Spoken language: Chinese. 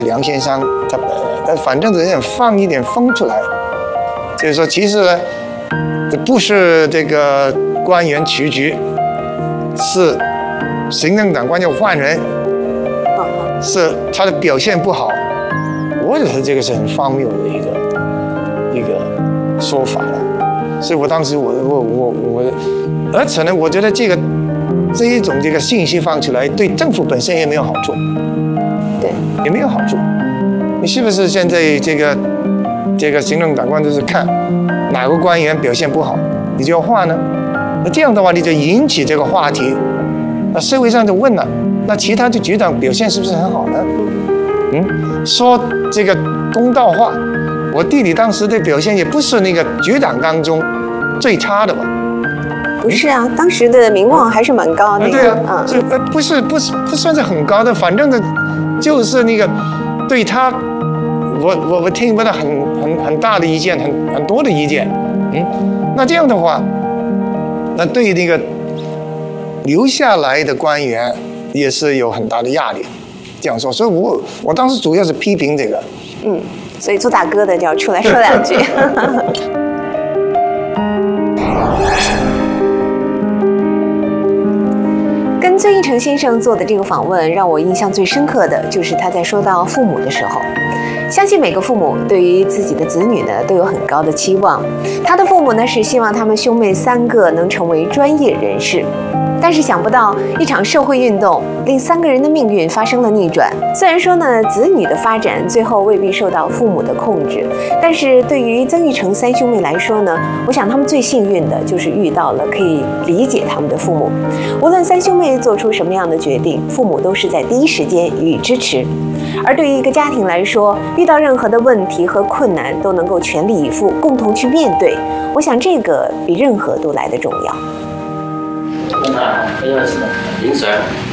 梁先生他反正只想放一点风出来，就是说其实呢，这不是这个官员辞职，是行政长官要换人，是他的表现不好。我觉得这个是很荒谬的一个说法了。所以我当时而且呢，我觉得这一种这个信息放出来，对政府本身也没有好处， 对， 也没有好处。你是不是现在这个行政长官就是看哪个官员表现不好，你就要换呢？那这样的话，你就引起这个话题，那社会上就问了，那其他的局长表现是不是很好呢？说这个公道话，我弟弟当时的表现也不是那个局长当中最差的吧？ 不是啊，当时的名望还是蛮高的。 对啊，不算是很高的，反正呢，就是那个对他，我听不到很大的意见，很多的意见，那这样的话，那对那个留下来的官员也是有很大的压力。这样说，所以我当时主要是批评这个。 所以做大哥的就要出来说两句。跟曾铉成先生做的这个访问，让我印象最深刻的就是他在说到父母的时候。相信每个父母对于自己的子女呢都有很高的期望。他的父母呢是希望他们兄妹3个能成为专业人士。但是想不到，一场社会运动令3个人的命运发生了逆转。虽然说呢，子女的发展最后未必受到父母的控制，但是对于曾铉成3兄妹来说呢，我想他们最幸运的就是遇到了可以理解他们的父母。无论3兄妹做出什么样的决定，父母都是在第一时间予以支持。而对于一个家庭来说，遇到任何的问题和困难都能够全力以赴，共同去面对，我想这个比任何都来得重要。 饮水。